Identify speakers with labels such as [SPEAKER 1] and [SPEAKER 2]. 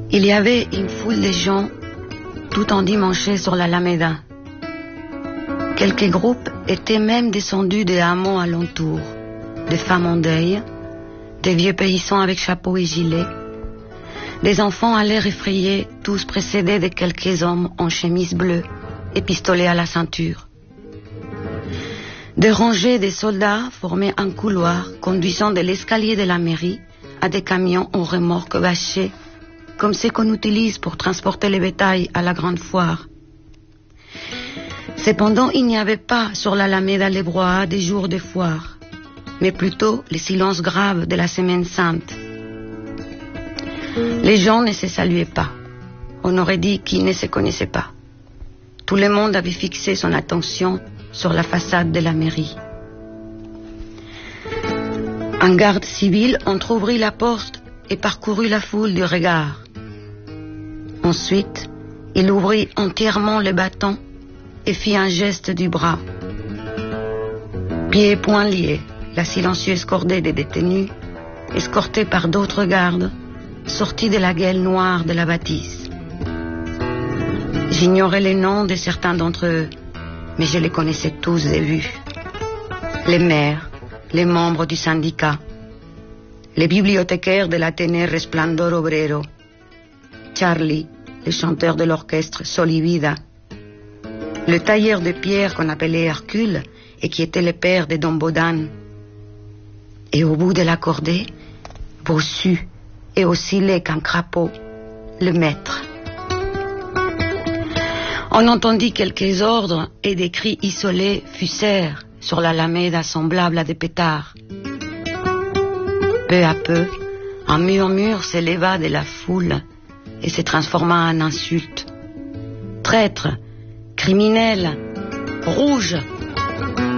[SPEAKER 1] Il y avait une foule de gens tout endimanchés sur l'Alameda. Quelques groupes étaient même descendus des hameaux alentours, des femmes en deuil, des vieux paysans avec chapeau et gilet, des enfants à l'air effrayé, tous précédés de quelques hommes en chemise bleue et pistolet à la ceinture. Des rangées de soldats formaient un couloir conduisant de l'escalier de la mairie à des camions en remorque bâchés, comme ceux qu'on utilise pour transporter les bétails à la grande foire. Cependant, il n'y avait pas sur l'Alameda les brouhahas des jours de foire, mais plutôt le silence grave de la Semaine Sainte. Les gens ne se saluaient pas. On aurait dit qu'ils ne se connaissaient pas. Tout le monde avait fixé son attention sur la façade de la mairie. Un garde civil entr'ouvrit la porte et parcourut la foule du regard. Ensuite, il ouvrit entièrement le bâton et fit un geste du bras. Pieds et poings liés, la silencieuse cordée des détenus, escortés par d'autres gardes, sortit de la gueule noire de la bâtisse. J'ignorais les noms de certains d'entre eux, mais je les connaissais tous de vue. Les maires, les membres du syndicat, les bibliothécaires de l'Athénée Resplandor Obrero, Charlie, le chanteur de l'orchestre Solivida, le tailleur de pierre qu'on appelait Hercule et qui était le père de Don Bodan, et au bout de la cordée, bossu et aussi laid qu'un crapaud, le maître. On entendit quelques ordres et des cris isolés fusèrent sur l'Alameda semblable à des pétards. Peu à peu, un murmure s'éleva de la foule et se transforma en insulte. Traître, criminel, rouge.